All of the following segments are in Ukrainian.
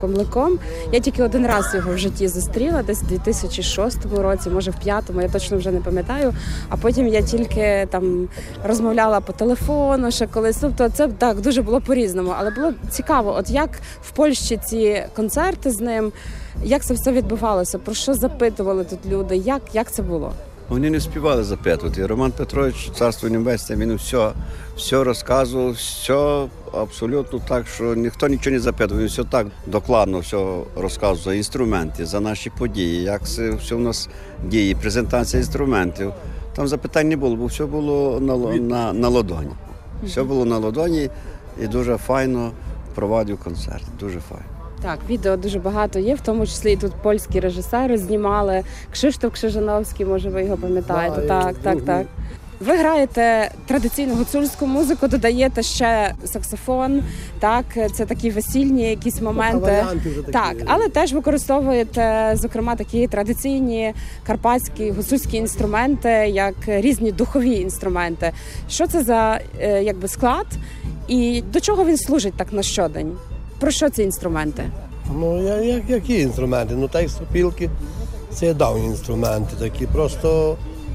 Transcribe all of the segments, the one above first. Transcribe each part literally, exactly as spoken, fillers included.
Комликом. Я тільки один раз його в житті зустріла, десь у дві тисячі шостому році, може в п'ятому, я точно вже не пам'ятаю. А потім я тільки там розмовляла по телефону ще колись. Тобто це так дуже було по-різному. Але було цікаво, от як в Польщі ці концерти з ним, як це все відбувалося, про що запитували тут люди, як, як це було? Вони не співали запитувати. Роман Петрович, царство небесне, він все, все розказував, все абсолютно так, що ніхто нічого не запитував. Він все так докладно все розказував за інструменти, за наші події, як це все в нас діє, презентація інструментів. Там запитань не було, бо все було на, на, на ладоні. Все було на ладоні і дуже файно провадив концерт, дуже файно. Так, відео дуже багато є, в тому числі і тут польські режисери знімали. Кшиштоф Кшижановський, може ви його пам'ятаєте. Да, так, так, так. Ви граєте традиційну гуцульську музику, додаєте ще саксофон, так, це такі весільні якісь моменти. Так, але теж використовуєте, зокрема, такі традиційні карпатські гуцульські інструменти, як різні духові інструменти. Що це за якби склад і до чого він служить так на щодень? Про що ці інструменти? Ну, як, які інструменти? Ну, так, сопілки, це давні інструменти такі, просто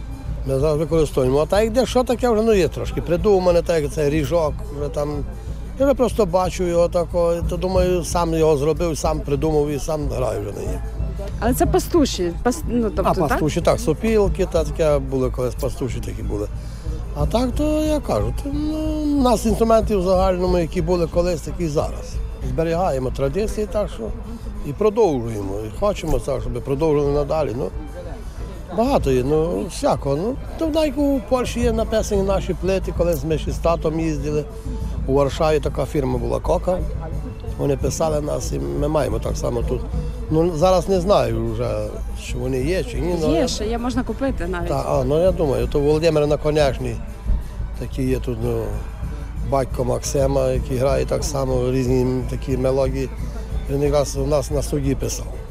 ми зараз використовуємо. А так, де що таке вже, ну, є трошки придумане, так, це ріжок, вже там, я вже просто бачу його такого, то думаю, сам його зробив, сам придумав і сам граю вже на ній. Але це пастуші, пас, ну, тобто, а пастуші, так, так сопілки, та таке були колись, пастуші такі були. А так, то я кажу, то, ну, у нас інструментів в загальному, які були колись, такі і зараз. Зберігаємо традиції, так що і продовжуємо. І хочемо, так, щоб продовжували надалі. Ну, багато є, ну, всякого. Ну, то навіть у Польщі є написані наші плити, колись ми ще з татом їздили. У Варшаві така фірма була «Кока». Вони писали нас, і ми маємо так само тут. Ну, зараз не знаю вже, що вони є чи ні. Є ну, ще, є, можна купити навіть. Так, а, ну я думаю, то Володимир Наконечний, такі є тут, ну, батько Максима, який грає так само різні такі мелодії. Він якраз у нас на суді писав.